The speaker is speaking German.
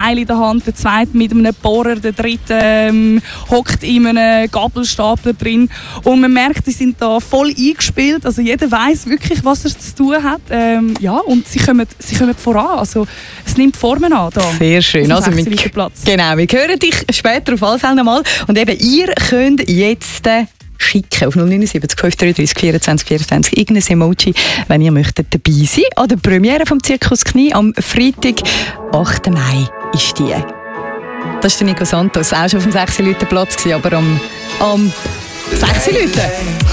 Seil in der Hand, der zweite mit einem Bohrer, der dritte hockt in einem Gabelstapler drin. Und man merkt, die sind da voll eingespielt. Also jeder weiß wirklich, was er zu tun hat. Und sie kommen voran. Also es nimmt Formen an. Da, sehr schön. Also wir hören dich später auf alle Fälle nochmal. Und eben, ihr könnt jetzt schicken auf 079 533 24 24 irgendein Emoji, wenn ihr möchtet dabei sein. An der Premiere vom Zirkus Knie am Freitag, 8. Mai ist die. Das ist der Nico Santos, auch schon auf dem 6-Leuten-Platz, aber am 6 Leuten.